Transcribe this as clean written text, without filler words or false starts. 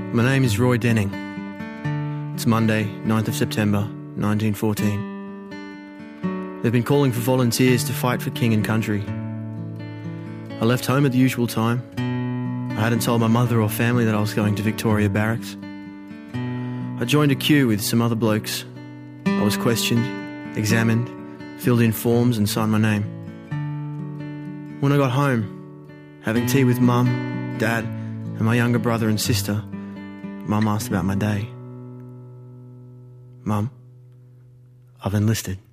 My name is Roy Denning. It's Monday, 9th of September, 1914. They've been calling for volunteers to fight for king and country. I left home at the usual time. I hadn't told my mother or family that I was going to Victoria Barracks. I joined a queue with some other blokes. I was questioned, examined, filled in forms and signed my name. When I got home, having tea with Mum, Dad and my younger brother and sister, Mum asked about my day. Mum, I've enlisted.